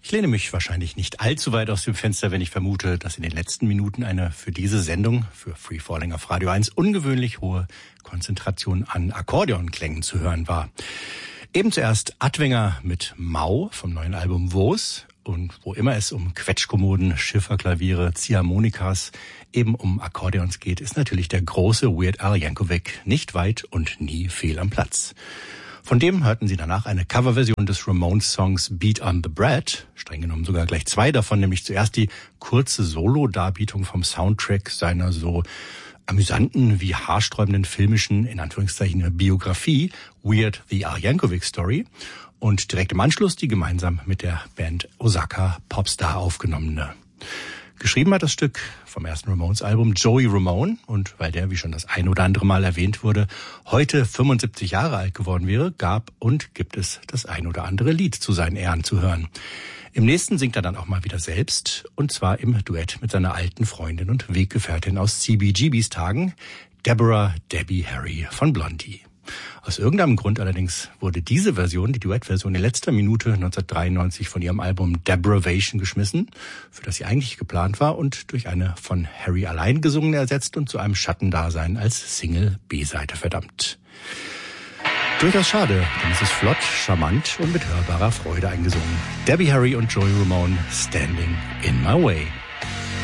Ich lehne mich wahrscheinlich nicht allzu weit aus dem Fenster, wenn ich vermute, dass in den letzten Minuten eine für diese Sendung, für Free Falling auf Radio 1, ungewöhnlich hohe Konzentration an Akkordeonklängen zu hören war. Eben zuerst Adwinger mit Mau vom neuen Album Wo's. Und wo immer es um Quetschkommoden, Schifferklaviere, Ziehharmonikas, eben um Akkordeons geht, ist natürlich der große Weird Al Yankovic nicht weit und nie fehl am Platz. Von dem hörten Sie danach eine Coverversion des Ramones-Songs Beat on the Bread, streng genommen sogar gleich zwei davon, nämlich zuerst die kurze Solo-Darbietung vom Soundtrack seiner so amüsanten wie haarsträubenden filmischen, in Anführungszeichen, Biografie Weird the Al Yankovic Story und direkt im Anschluss die gemeinsam mit der Band Osaka Popstar aufgenommene. Geschrieben hat das Stück vom ersten Ramones-Album Joey Ramone und weil der, wie schon das ein oder andere Mal erwähnt wurde, heute 75 Jahre alt geworden wäre, gab und gibt es das ein oder andere Lied zu seinen Ehren zu hören. Im nächsten singt er dann auch mal wieder selbst und zwar im Duett mit seiner alten Freundin und Weggefährtin aus CBGBs Tagen, Deborah Debbie Harry von Blondie. Aus irgendeinem Grund allerdings wurde diese Version, die Duettversion, in letzter Minute 1993 von ihrem Album Depravation geschmissen, für das sie eigentlich geplant war und durch eine von Harry allein gesungene ersetzt und zu einem Schattendasein als Single B-Seite verdammt. Durchaus schade, denn es ist flott, charmant und mit hörbarer Freude eingesungen. Debbie Harry und Joey Ramone, Standing in My Way.